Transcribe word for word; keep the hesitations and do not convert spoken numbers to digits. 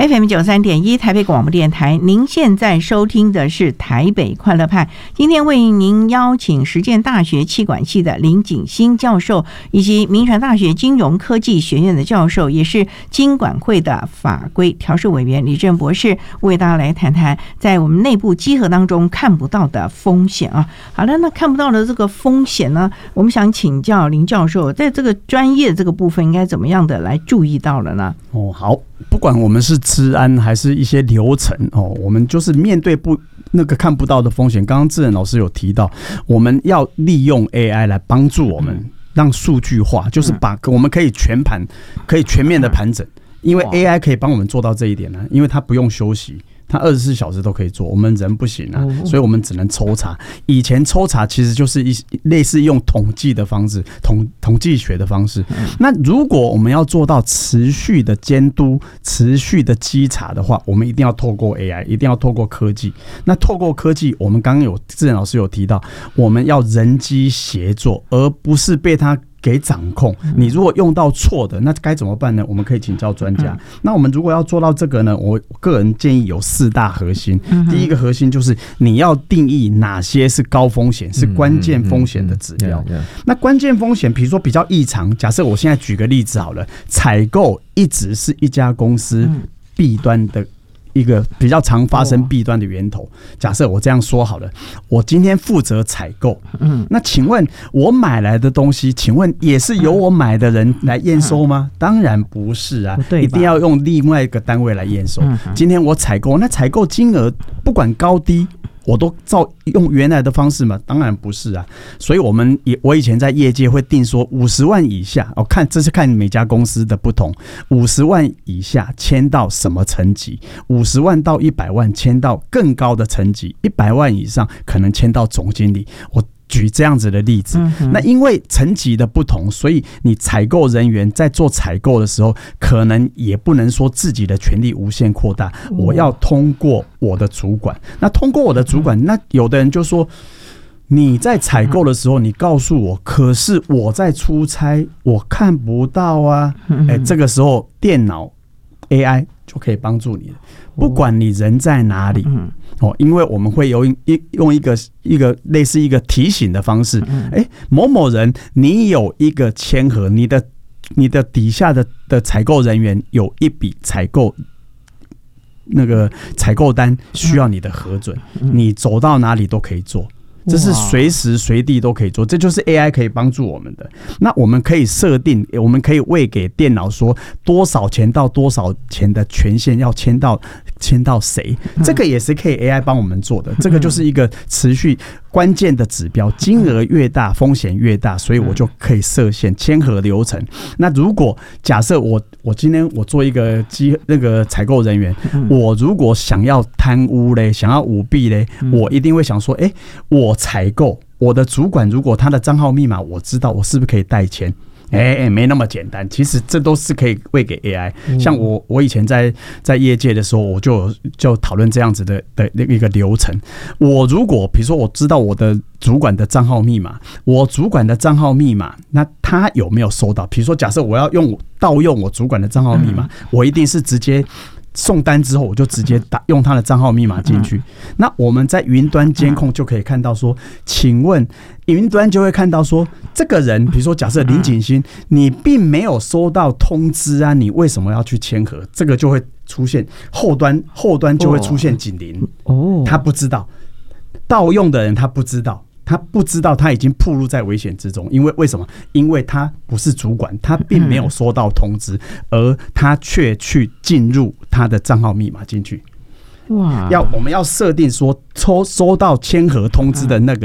F M 九三点一台北广播电台，您现在收听的是台北快乐派。今天为您邀请实践大学企管系的林景欣教授，以及民传大学金融科技学院的教授，也是金管会的法规调试委员李正博士，为大家来谈谈在我们内部稽核当中看不到的风险啊。好了，那看不到的这个风险呢，我们想请教林教授，在这个专业这个部分应该怎么样的来注意到了呢？ 哦，好，不管我们是治安还是一些流程哦，我们就是面对不那个看不到的风险。刚刚志仁老师有提到，我们要利用 A I 来帮助我们，让数据化，就是把我们可以全盘、可以全面的盘整，因为 A I 可以帮我们做到这一点呢，因为它不用休息。它二十四小时都可以做，我们人不行啊，所以我们只能抽查。以前抽查其实就是一类似用统计的方式，统统计学的方式。那如果我们要做到持续的监督、持续的稽查的话，我们一定要透过 A I， 一定要透过科技。那透过科技，我们刚刚有志仁老师有提到，我们要人机协作，而不是被它给掌控。你如果用到错的，那该怎么办呢？我们可以请教专家。那我们如果要做到这个呢，我个人建议有四大核心。第一个核心就是你要定义哪些是高风险、是关键风险的指标。那关键风险，比如说比较异常，假设我现在举个例子好了，采购一直是一家公司弊端的一个比较常发生弊端的源头。假设我这样说好了，我今天负责采购，那请问我买来的东西，请问也是由我买的人来验收吗？当然不是啊，一定要用另外一个单位来验收。今天我采购，那采购金额不管高低，我都照用原来的方式吗？当然不是啊。所以我们也我以前在业界会定说五十万以下，哦，看这是看每家公司的不同。五十万以下签到什么层级？五十万到一百万签到更高的层级，一百万以上可能签到总经理。我举这样子的例子，那因为层级的不同，所以你采购人员在做采购的时候，可能也不能说自己的权力无限扩大，我要通过我的主管。那通过我的主管，那有的人就说，你在采购的时候，你告诉我，可是我在出差，我看不到啊。哎，这个时候电脑 A I 就可以帮助你了，不管你人在哪里。哦，因为我们会用一用一个一个类似一个提醒的方式，哎，某某人，你有一个签核，你的你的底下的的采购人员有一笔采购那个采购单需要你的核准，你走到哪里都可以做。这是随时随地都可以做，这就是 A I 可以帮助我们的。那我们可以设定，我们可以喂给电脑说多少钱到多少钱的权限要签到签到谁，这个也是可以 A I 帮我们做的。这个就是一个持续关键的指标，金额越大风险越大，所以我就可以设限签核流程。那如果假设我我今天我做一个机那个采购人员，我如果想要贪污嘞，想要舞弊嘞，我一定会想说，哎、欸，我采购我的主管如果他的账号密码我知道，我是不是可以代签？哎、欸欸，没那么简单。其实这都是可以喂给 A I。像我，我以前在在业界的时候，我就就讨論這樣子的的一個流程。我如果比如說我知道我的主管的賬號密碼，我主管的賬號密碼，那他有沒有收到？比如說假設我要用盜用我主管的賬號密碼，我一定是直接送單之後我就直接打用他的賬號密碼進去。那我們在雲端監控就可以看到說，請問雲端就會看到說，這個人比如說假設林景欣，你並沒有收到通知啊，你為什麼要去簽核？這個就會出現後端後端就會出現警鈴，哦，他不知道盜用的人他不知道。他不知道他已經暴露在危險之中，因為為什麼？因為他不是主管，他並沒有收到通知，而他卻去進入他的賬號密碼進去。哇！要我們要設定說，收收到簽核通知的那個